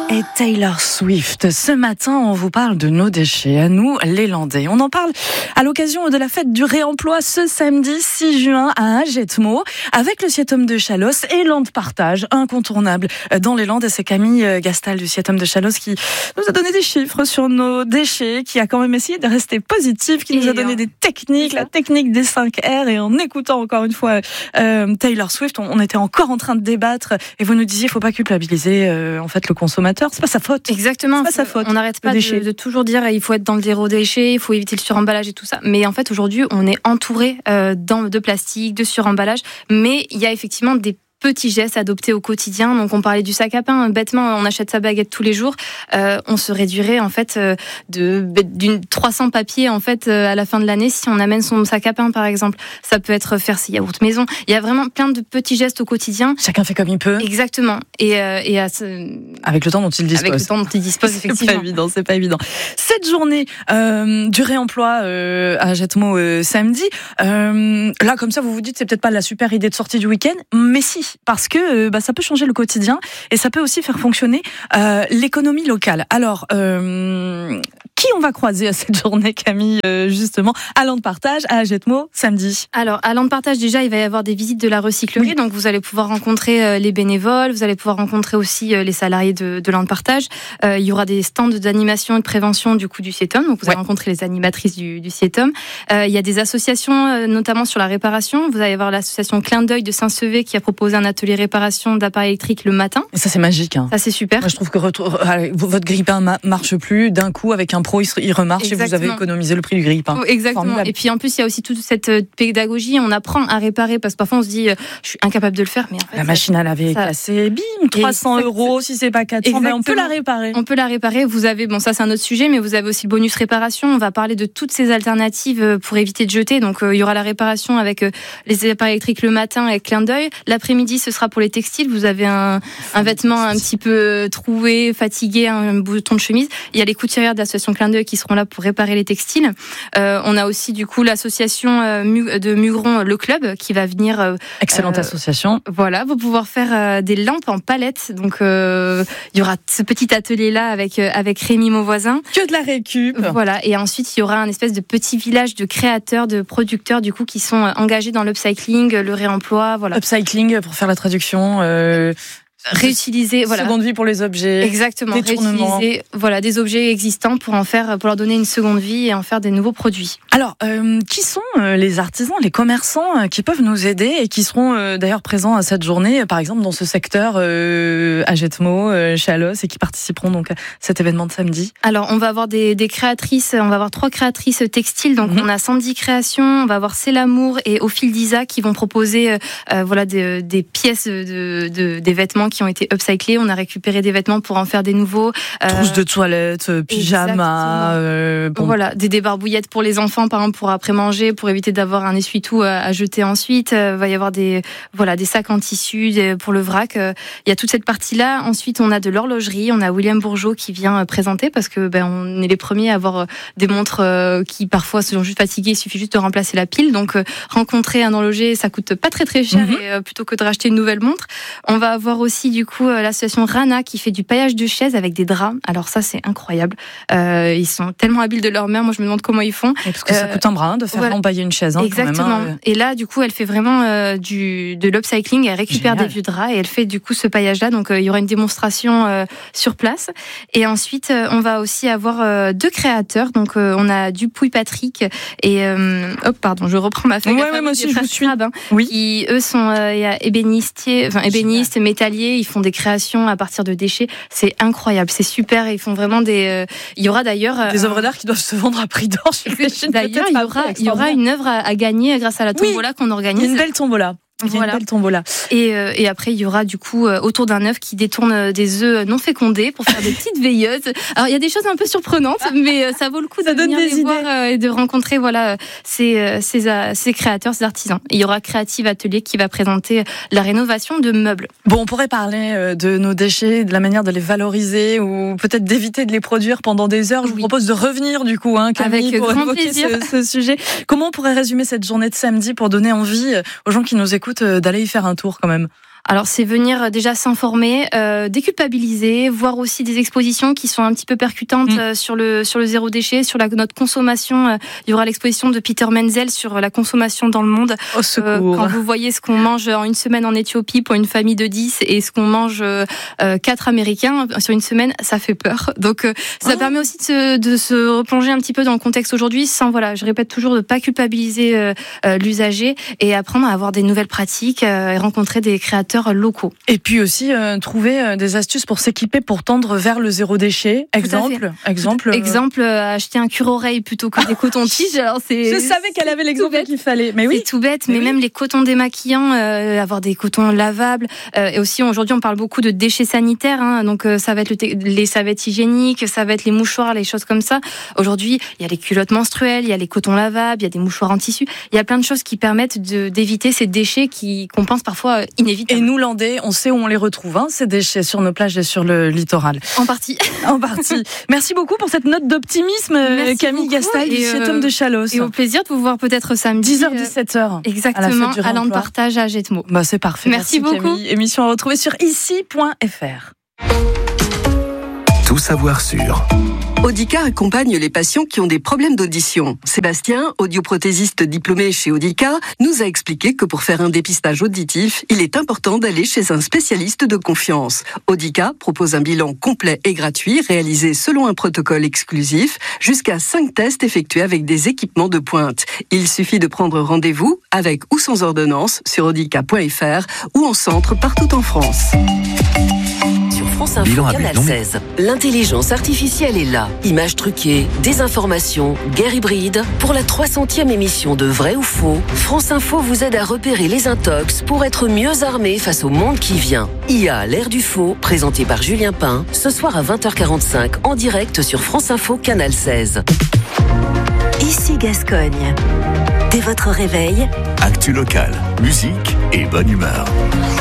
Et Taylor Swift. Ce matin, on vous parle de nos déchets, à nous, les Landais. On en parle à l'occasion de la fête du réemploi ce samedi 6 juin à Agetmo, avec le Siet'Homme de Chalosse et Land Partage, incontournable dans les Landes. Et c'est Camille Gastal du Siet'Homme de Chalosse qui nous a donné des chiffres sur nos déchets, qui a quand même essayé de rester positif, qui nous a donné des techniques, la technique des 5 R. Et en écoutant encore une fois Taylor Swift, on était encore en train de débattre. Et vous nous disiez, il faut pas culpabiliser en fait le consommateur. C'est pas sa faute. Exactement. C'est pas sa faute. On n'arrête pas de toujours dire il faut être dans le zéro déchet, il faut éviter le suremballage et tout ça. Mais en fait, aujourd'hui, on est entouré de plastique, de suremballage. Mais il y a effectivement des petits gestes adoptés au quotidien. Donc, on parlait du sac à pain. Bêtement, on achète sa baguette tous les jours. On se réduirait, en fait, d'une 300 papiers, en fait, à la fin de l'année, si on amène son sac à pain, par exemple. Ça peut être faire ses yaourts maison. Il y a vraiment plein de petits gestes au quotidien. Chacun fait comme il peut. Exactement. Avec le temps dont il dispose. Avec le temps dont il dispose, effectivement. C'est pas évident. Cette journée du réemploi à Agetmo samedi, là, comme ça, vous vous dites, c'est peut-être pas la super idée de sortie du week-end, mais si, parce que ça peut changer le quotidien et ça peut aussi faire fonctionner l'économie locale. Alors, qui on va croiser à cette journée, Camille, justement, à Land Partage, à Agetmo, samedi? Alors, à Land Partage, déjà, il va y avoir des visites de la recyclerie. Oui. Donc, vous allez pouvoir rencontrer les bénévoles, vous allez pouvoir rencontrer aussi les salariés de Land Partage. Il y aura des stands d'animation et de prévention du Siet'Homme. Donc, vous allez rencontrer les animatrices du Siet'Homme. Il y a des associations, notamment sur la réparation. Vous allez avoir l'association Clin d'œil de Saint-Sevé qui a proposé un atelier réparation d'appareils électriques le matin. Et ça, c'est magique. Hein. Ça, c'est super. Moi, je trouve que votre grille-pain marche plus. D'un coup, avec un pro, il remarche. Exactement. Et vous avez économisé le prix du grille-pain. Exactement. Formidable. Et puis, en plus, il y a aussi toute cette pédagogie. On apprend à réparer parce que parfois, on se dit, je suis incapable de le faire. Mais en fait, la machine à laver est cassée. Bim, 300 €. Si c'est pas 400, on peut la réparer. On peut la réparer. Vous avez, ça, c'est un autre sujet, mais vous avez aussi le bonus réparation. On va parler de toutes ces alternatives pour éviter de jeter. Donc, il y aura la réparation avec les appareils électriques le matin avec Clin d'œil. L'après-midi, ce sera pour les textiles. Vous avez un vêtement un petit peu troué, fatigué, un bouton de chemise. Il y a les couturières de l'association Clin d'œil qui seront là pour réparer les textiles. On a aussi du coup l'association de Mugron, le club, qui va venir. Excellente association. Voilà, vous pouvoir faire des lampes en palette. Donc il y aura ce petit atelier là avec Rémi Mauvoisin. Que de la récup. Voilà, et ensuite il y aura un espèce de petit village de créateurs, de producteurs du coup qui sont engagés dans l'upcycling, le réemploi. Voilà. Upcycling pour faire la traduction. Réutiliser, voilà. Seconde vie pour les objets. Exactement. Réutiliser, des objets existants pour leur donner une seconde vie et en faire des nouveaux produits. Alors, qui sont les artisans, les commerçants qui peuvent nous aider et qui seront d'ailleurs présents à cette journée, par exemple dans ce secteur Agetmo, Chalosse, et qui participeront donc à cet événement de samedi? Alors, on va avoir des créatrices, on va avoir 3 créatrices textiles. Donc, on a Sandy Création, on va avoir C'est l'amour et Au fil d'Isa qui vont proposer des pièces des vêtements qui ont été upcyclés. On a récupéré des vêtements pour en faire des nouveaux. Trousses de toilette, pyjamas. Voilà, des débarbouillettes pour les enfants, par exemple, pour après manger, pour éviter d'avoir un essuie-tout à jeter ensuite. Va y avoir des sacs en tissu pour le vrac. Il y a toute cette partie-là. Ensuite, on a de l'horlogerie. On a William Bourgeot qui vient présenter parce que on est les premiers à avoir des montres qui parfois sont juste fatiguées. Il suffit juste de remplacer la pile. Donc, rencontrer un horloger, ça coûte pas très très cher et, plutôt que de racheter une nouvelle montre. On va avoir aussi du coup l'association Rana qui fait du paillage de chaises avec des draps. Alors ça, c'est incroyable. Ils sont tellement habiles de leur mère. Moi, je me demande comment ils font. Et parce que ça coûte un bras de faire empailler une chaise. Exactement. Quand même, Et là, du coup, elle fait vraiment de l'upcycling. Elle récupère des vieux draps et elle fait du coup ce paillage-là. Donc, il y aura une démonstration sur place. Et ensuite, on va aussi avoir 2 créateurs. Donc, on a Dupuis Patrick et je reprends ma feuille. Moi aussi, je vous suis. Qui eux sont ébénistes, métalliers. Ils font des créations à partir de déchets. C'est incroyable, c'est super. Ils font vraiment il y aura d'ailleurs des œuvres d'art qui doivent se vendre à prix d'or. D'ailleurs, il y aura une œuvre à gagner grâce à la tombola qu'on organise. Une belle tombola. Une belle tombola. Et après, il y aura du coup autour d'un œuf qui détourne des œufs non fécondés pour faire des petites veilleuses. Alors, il y a des choses un peu surprenantes, mais ça vaut le coup de venir les voir et de rencontrer ces créateurs, ces artisans. Et il y aura Creative Atelier qui va présenter la rénovation de meubles. Bon, on pourrait parler de nos déchets, de la manière de les valoriser ou peut-être d'éviter de les produire pendant des heures. Je vous propose de revenir du coup, Camille, avec pour grand évoquer plaisir. ce sujet. Comment on pourrait résumer cette journée de samedi pour donner envie aux gens qui nous écoutent d'aller y faire un tour quand même? Alors c'est venir déjà s'informer, déculpabiliser, voir aussi des expositions qui sont un petit peu percutantes sur le zéro déchet, sur notre consommation. Il y aura l'exposition de Peter Menzel sur la consommation dans le monde. Au secours. Quand vous voyez ce qu'on mange en une semaine en Éthiopie pour une famille de 10 et ce qu'on mange 4 Américains sur une semaine, ça fait peur. Donc ça permet aussi de se replonger un petit peu dans le contexte aujourd'hui sans, je répète toujours, de pas culpabiliser l'usager et apprendre à avoir des nouvelles pratiques et rencontrer des créateurs locaux. Et puis aussi trouver des astuces pour s'équiper pour tendre vers le zéro déchet. Exemple, acheter un cure-oreille plutôt que des cotons-tiges. Alors je savais qu'elle avait l'exemple qu'il fallait. Mais oui, c'est tout bête. Mais même les cotons démaquillants, avoir des cotons lavables. Et aussi aujourd'hui, on parle beaucoup de déchets sanitaires. Donc ça va être les serviettes hygiéniques, ça va être les mouchoirs, les choses comme ça. Aujourd'hui, il y a les culottes menstruelles, il y a les cotons lavables, il y a des mouchoirs en tissu. Il y a plein de choses qui permettent d'éviter ces déchets qu'on pense parfois inévitables. Et nous, Landais, on sait où on les retrouve, ces déchets sur nos plages et sur le littoral. En partie. Merci beaucoup pour cette note d'optimisme, Camille Gastaille, du CIETOM de Chalosse. Et au plaisir de vous voir peut-être samedi. 10h-17h. Exactement, à l'an de partage à Jetmo. C'est parfait. Merci beaucoup. Camille. Émission à retrouver sur ici.fr. Tout savoir sur... Audica accompagne les patients qui ont des problèmes d'audition. Sébastien, audioprothésiste diplômé chez Audica, nous a expliqué que pour faire un dépistage auditif, il est important d'aller chez un spécialiste de confiance. Audica propose un bilan complet et gratuit, réalisé selon un protocole exclusif, jusqu'à 5 tests effectués avec des équipements de pointe. Il suffit de prendre rendez-vous, avec ou sans ordonnance, sur audica.fr ou en centre partout en France. Sur France Info Canal 16, l'intelligence artificielle est là. Images truquées, désinformation, guerre hybride. Pour la 300e émission de Vrai ou Faux, France Info vous aide à repérer les intox pour être mieux armé face au monde qui vient. IA, l'ère du faux, présenté par Julien Pain, ce soir à 20h45 en direct sur France Info Canal 16. Ici Gascogne. Dès votre réveil, Actu locale, musique et bonne humeur.